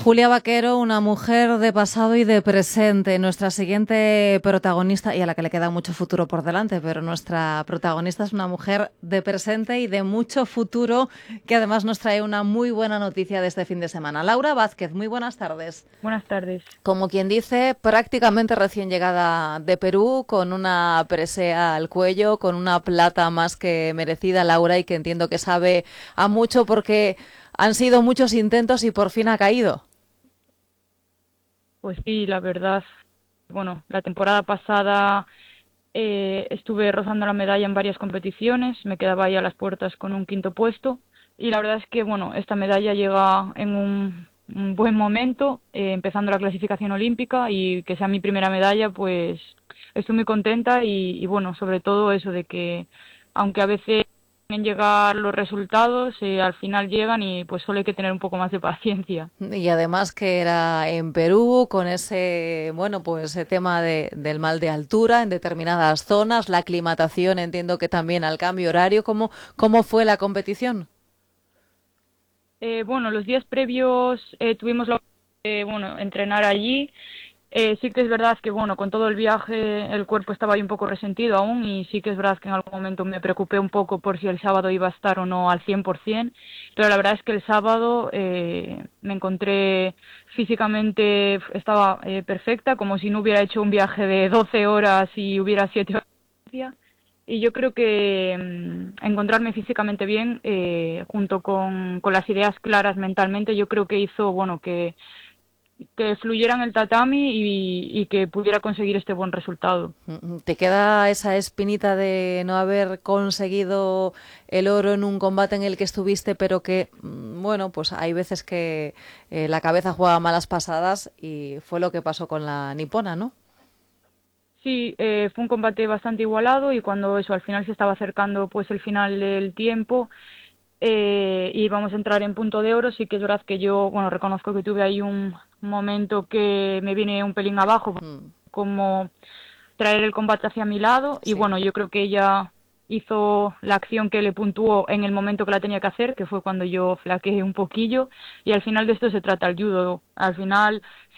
Julia Vaquero, una mujer de pasado y de presente, nuestra siguiente protagonista, y a la que le queda mucho futuro por delante, pero nuestra protagonista es una mujer de presente y de mucho futuro, que además nos trae una muy buena noticia de este fin de semana. Laura Vázquez, muy buenas tardes. Buenas tardes. Como quien dice, prácticamente recién llegada de Perú, con una presea al cuello, con una plata más que merecida, Laura, y que entiendo que sabe a mucho porque han sido muchos intentos y por fin ha caído. Pues sí, la verdad, bueno, la temporada pasada estuve rozando la medalla en varias competiciones, me quedaba ahí a las puertas con un quinto puesto y la verdad es que, bueno, esta medalla llega en un buen momento, empezando la clasificación olímpica y que sea mi primera medalla, pues estoy muy contenta y bueno, sobre todo eso de que aunque a veces en llegar los resultados, al final llegan y pues solo hay que tener un poco más de paciencia. Y además que era en Perú, con ese, bueno, pues ese tema del mal de altura en determinadas zonas, la aclimatación, entiendo que también al cambio horario. ¿Cómo fue la competición? Bueno, los días previos tuvimos la bueno, entrenar allí. Sí que es verdad que, bueno, con todo el viaje el cuerpo estaba ahí un poco resentido aún y sí que es verdad que en algún momento me preocupé un poco por si el sábado iba a estar o no al 100%, pero la verdad es que el sábado me encontré físicamente, estaba perfecta, como si no hubiera hecho un viaje de 12 horas y hubiera 7 horas de distancia. Y yo creo que encontrarme físicamente bien, junto con las ideas claras mentalmente, yo creo que hizo, bueno, que fluyera en el tatami y que pudiera conseguir este buen resultado. ¿Te queda esa espinita de no haber conseguido el oro en un combate en el que estuviste, pero que, bueno, pues hay veces que la cabeza juega malas pasadas y fue lo que pasó con la nipona, ¿no? Sí, fue un combate bastante igualado y cuando eso al final se estaba acercando pues el final del tiempo y vamos a entrar en punto de oro, sí que es verdad que yo, bueno, reconozco que tuve ahí un momento que me vine un pelín abajo, Mm, como traer el combate hacia mi lado y sí. bueno, yo creo que ella hizo la acción que le puntuó en el momento que la tenía que hacer, que fue cuando yo flaqueé un poquillo y al final de esto se trata el judo. Al final